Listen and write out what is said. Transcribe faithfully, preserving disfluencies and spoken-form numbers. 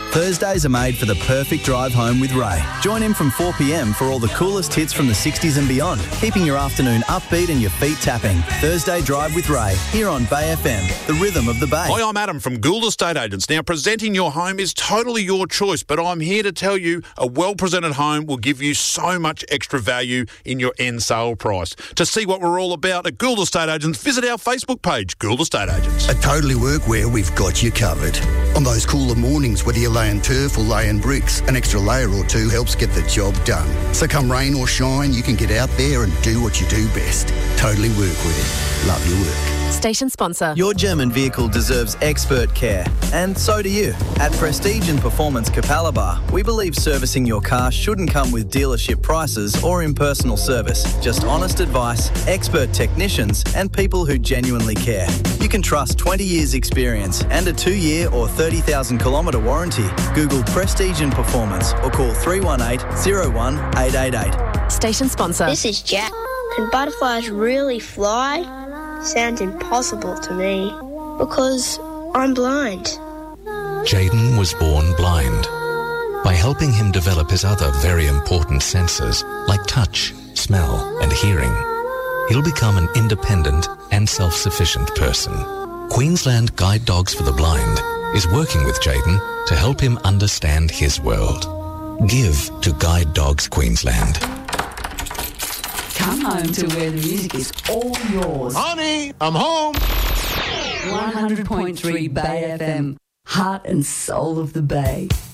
Thursdays are made for the perfect drive home with Ray. Join him from four p m for all the coolest hits from the sixties and beyond, keeping your afternoon upbeat and your feet tapping. Thursday Drive with Ray, here on Bay F M, the rhythm of the Bay. Hi, I'm Adam from Gould Estate Agents. Now, presenting your home is totally your choice, but I'm here to tell you a well-presented home will give you so much extra value in your end sale price. To see what we're all about at Gould Estate Agents, visit our Facebook page, Gould Estate Agents. At Totally Workwear, we've got you covered. On those cooler mornings, whether you're laying turf or laying bricks, an extra layer or two helps get the job done. So come rain or shine, you can get out there and do what you do best. Totally Workwear. Love your work. Station sponsor. Your German vehicle deserves expert care, and so do you. At Prestige and Performance Capalaba, we believe servicing your car shouldn't come with dealership prices or impersonal service. Just honest advice, expert technicians, and people who genuinely care. You can trust twenty years experience and a two-year or thirty thousand kilometre warranty. Google Prestige and Performance or call three one eight, zero one, eight eight eight. Station sponsor. This is Jack. Can butterflies really fly? Sounds impossible to me because I'm blind. Jaden was born blind. By helping him develop his other very important senses, like touch, smell, and hearing, he'll become an independent and self-sufficient person. Queensland Guide Dogs for the Blind is working with Jaden to help him understand his world. Give to Guide Dogs Queensland. Come home to where the music is all yours. Honey, I'm home. one hundred point three Bay F M, heart and soul of the Bay.